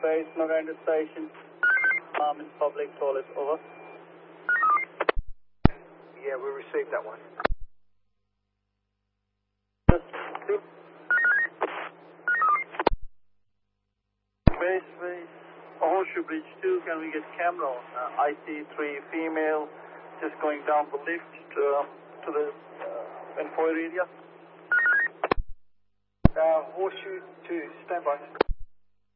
Base, Miranda Station. In public toilet, over. Yeah, we received that one. Base, Horseshoe Bridge 2, can we get camera on IC3 female, just going down the lift to the envoy area? Horseshoe 2, stand by.